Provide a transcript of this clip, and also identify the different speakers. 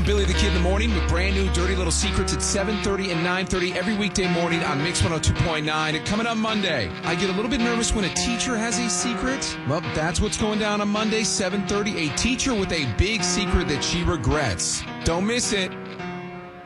Speaker 1: I'm Billy the Kid in the morning with brand new Dirty Little Secrets at 7:30 and 9:30 every weekday morning on Mix 102.9. And coming up Monday, I get a little bit nervous when a teacher has a secret. Well, that's what's going down on Monday, 7:30. A teacher with a big secret that she regrets. Don't miss it.